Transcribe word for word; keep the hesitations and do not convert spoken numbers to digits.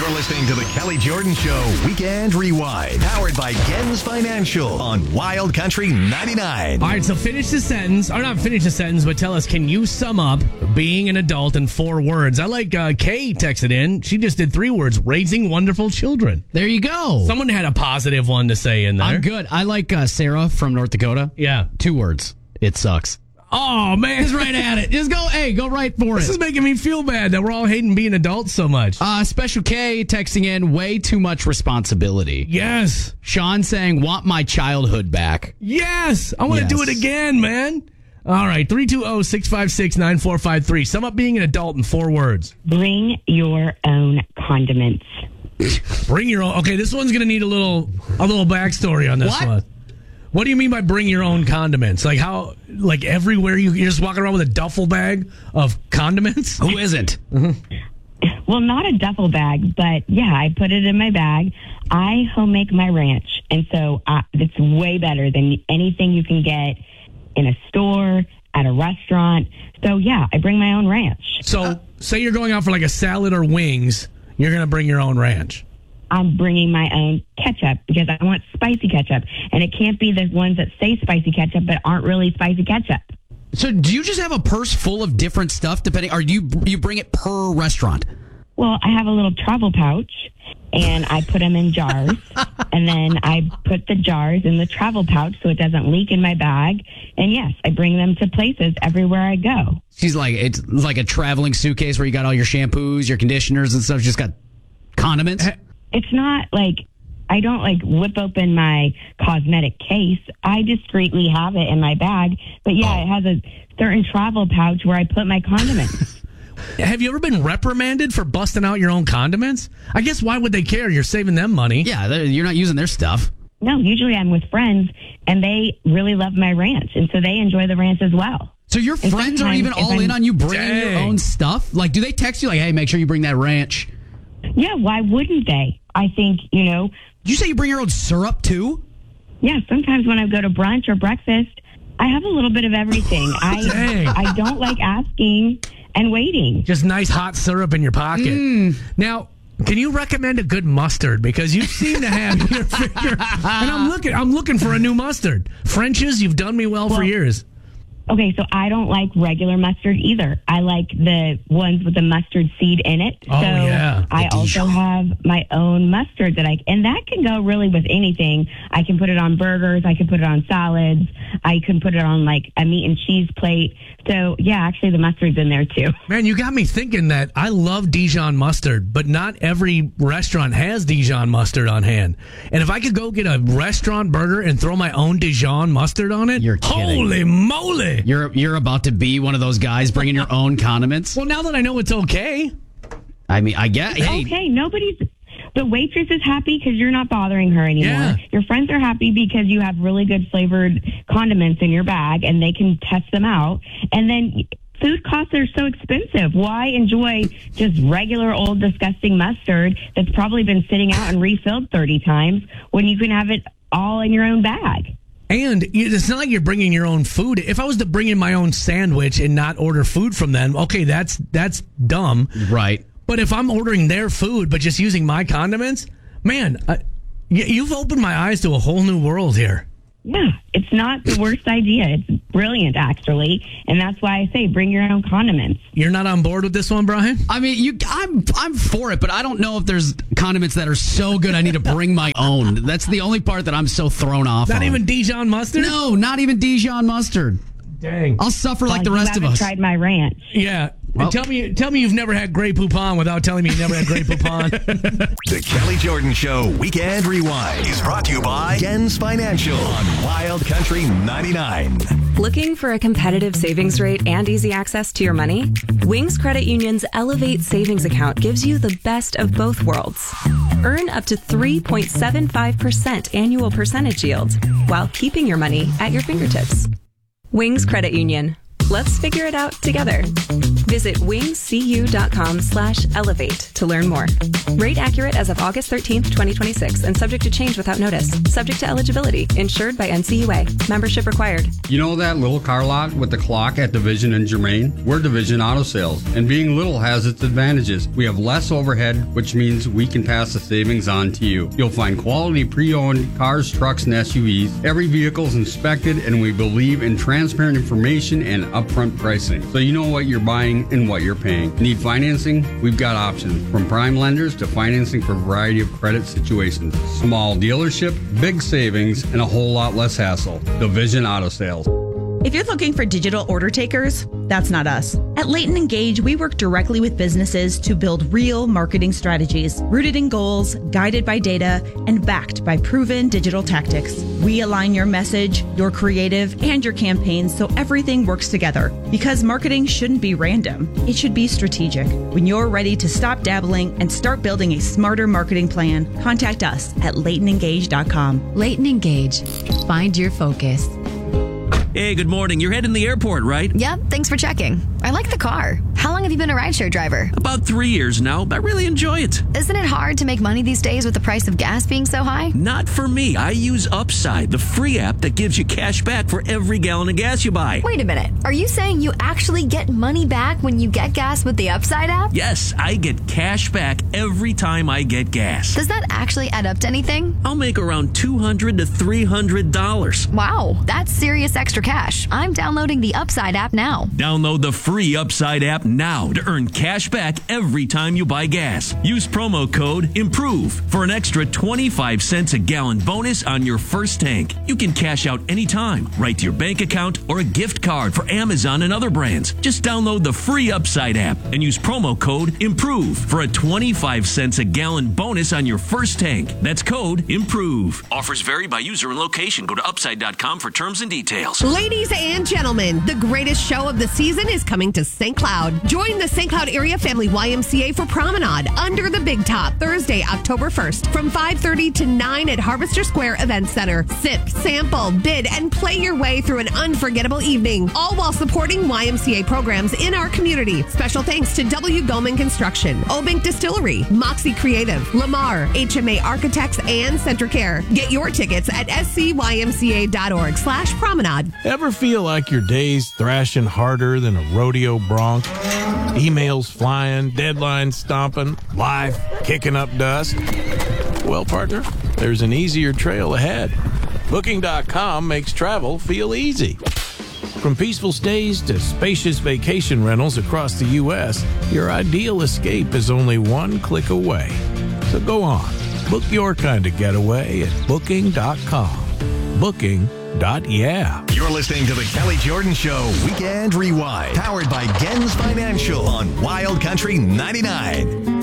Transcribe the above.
You're listening to the Kelly Jordan Show Weekend Rewind, powered by Gens Financial on Wild Country ninety-nine. All right, so finish the sentence, or not finish the sentence, but tell us, can you sum up being an adult in four words? I like uh, Kay texted in. She just did three words, raising wonderful children. There you go. Someone had a positive one to say in there. I'm good. I like uh, Sarah from North Dakota. Yeah. Two words. It sucks. Oh, man. Just right at it. Just go, hey, go right for This it. is making me feel bad that we're all hating being adults so much. Uh, Special K texting in, way too much responsibility. Yes. Sean saying, want my childhood back. Yes. I want to Yes. do it again, man. All right, three two zero, six five six, nine four five three. Sum up being an adult in four words. Bring your own condiments. Bring your own. Okay, this one's going to need a little a little backstory on this What? one. What do you mean by bring your own condiments? Like how, like everywhere you, you're just walking around with a duffel bag of condiments? Who isn't? Well, not a duffel bag, but yeah, I put it in my bag. I home make my ranch, and so uh, it's way better than anything you can get in a store, at a restaurant. So yeah, I bring my own ranch. So say you're going out for like a salad or wings, you're going to bring your own ranch. I'm bringing my own ketchup because I want spicy ketchup, and it can't be the ones that say spicy ketchup but aren't really spicy ketchup. So do you just have a purse full of different stuff depending, or do you, you bring it per restaurant? Well, I have a little travel pouch, and I put them in jars, and then I put the jars in the travel pouch so it doesn't leak in my bag. And yes, I bring them to places everywhere I go. She's like, it's like a traveling suitcase where you got all your shampoos, your conditioners and stuff. Just got condiments. It's not like I don't like whip open my cosmetic case. I discreetly have it in my bag. But yeah, Oh. it has a certain travel pouch where I put my condiments. Have you ever been reprimanded for busting out your own condiments? I guess why would they care? You're saving them money. Yeah, they're- you're not using their stuff. No, usually I'm with friends, and they really love my ranch, and so they enjoy the ranch as well. So your And friends are sometimes even if all I'm- in on you bringing your Dang. own stuff? Like, do they text you like, hey, make sure you bring that ranch? Yeah, why wouldn't they? I think, you know, Did you say you bring your own syrup too? yeah, sometimes when I go to brunch or breakfast, I have a little bit of everything. Dang. I I don't like asking and waiting. Just nice hot syrup in your pocket. Mm. Now, can you recommend a good mustard? Because you seem to have your finger. And I'm looking, I'm looking for a new mustard. French's, you've done me well, for Well, years. Okay, so I don't like regular mustard either. I like the ones with the mustard seed in it. Oh, so yeah. I The also Dijon. have my own mustard that I, and that can go really with anything. I can put it on burgers. I can put it on salads. I can put it on like a meat and cheese plate. So yeah, actually the mustard's in there too. Man, you got me thinking that I love Dijon mustard, but not every restaurant has Dijon mustard on hand. And if I could go get a restaurant burger and throw my own Dijon mustard on it, You're kidding. holy moly. You're you're about to be one of those guys bringing your own condiments? Well, now that I know it's okay. I mean, I get, hey, Okay, nobody's. The waitress is happy because you're not bothering her anymore. Yeah. Your friends are happy because you have really good flavored condiments in your bag and they can test them out. And then food costs are so expensive. Why enjoy just regular old disgusting mustard that's probably been sitting out and refilled thirty times when you can have it all in your own bag? And it's not like you're bringing your own food. If I was to bring in my own sandwich and not order food from them, okay, that's that's dumb. right. But if I'm ordering their food but just using my condiments, man, I, y- you've opened my eyes to a whole new world here. Yeah, it's not the worst idea. It's brilliant, actually. And that's why I say bring your own condiments. You're not on board with this one, Brian? I mean, you, I'm I'm for it, but I don't know if there's condiments that are so good I need to bring my own. That's the only part that I'm so thrown off Not on. even Dijon mustard? No, not even Dijon mustard. Dang. I'll suffer like the Well, rest you of haven't us. tried my ranch. Yeah. Well- tell me tell me you've never had Grey Poupon without telling me you never had Grey Poupon. The Kelly Jordan Show Weekend Rewind is brought to you by Gens Financial on Wild Country ninety-nine. Looking for a competitive savings rate and easy access to your money? Wings Credit Union's Elevate Savings Account gives you the best of both worlds. Earn up to three point seven five percent annual percentage yield while keeping your money at your fingertips. Wings Credit Union. Let's figure it out together. Visit wingscu.com slash elevate to learn more. Rate accurate as of August thirteenth, twenty twenty-six, and subject to change without notice. Subject to eligibility. Insured by N C U A. Membership required. You know that little car lot with the clock at Division and Germain? We're Division Auto Sales, and being little has its advantages. We have less overhead, which means we can pass the savings on to you. You'll find quality pre-owned cars, trucks, and S U Vs. Every vehicle is inspected, and we believe in transparent information and upfront pricing, so you know what you're buying and what you're paying. Need financing? We've got options, from prime lenders to financing for a variety of credit situations. Small dealership, big savings, and a whole lot less hassle. Division Auto Sales. If you're looking for digital order takers, that's not us. At Leighton Engage, we work directly with businesses to build real marketing strategies, rooted in goals, guided by data, and backed by proven digital tactics. We align your message, your creative, and your campaigns so everything works together. Because marketing shouldn't be random. It should be strategic. When you're ready to stop dabbling and start building a smarter marketing plan, contact us at leighton engage dot com. Leighton Engage. Find your focus. Hey, good morning. You're heading to the airport, right? Yep, thanks for checking. I like the car. How long have you been a rideshare driver? About three years now. I really enjoy it. Isn't it hard to make money these days with the price of gas being so high? Not for me. I use Upside, the free app that gives you cash back for every gallon of gas you buy. Wait a minute. Are you saying you actually get money back when you get gas with the Upside app? Yes, I get cash back every time I get gas. Does that actually add up to anything? I'll make around two hundred dollars to three hundred dollars. Wow, that's serious extra cash. I'm downloading the Upside app now. Download the free Upside app now to earn cash back every time you buy gas. Use promo code IMPROVE for an extra twenty-five cents a gallon bonus on your first tank. You can cash out anytime, right to your bank account, or a gift card for Amazon and other brands. Just download the free Upside app and use promo code IMPROVE for a twenty-five cents a gallon bonus on your first tank. That's code IMPROVE. Offers vary by user and location. Go to upside dot com for terms and details. Ladies and gentlemen, the greatest show of the season is coming to Saint Cloud. Join the Saint Cloud Area Family Y M C A for Promenade Under the Big Top Thursday, October first from five thirty to nine at Harvester Square Event Center. Sip, sample, bid, and play your way through an unforgettable evening, all while supporting Y M C A programs in our community. Special thanks to W. Goldman Construction, Obank Distillery, Moxie Creative, Lamar, H M A Architects, and Centricare. Get your tickets at s c y m c a dot org slash promenade. Ever feel like your day's thrashing harder than a rodeo bronc? Emails flying, deadlines stomping, life kicking up dust? Well, partner, there's an easier trail ahead. Booking dot com makes travel feel easy. From peaceful stays to spacious vacation rentals across the U S, your ideal escape is only one click away. So go on, book your kind of getaway at booking dot com. Booking. Dot yeah. You're listening to the Kelly Jordan Show Weekend Rewind, powered by Gens Financial on Wild Country ninety-nine.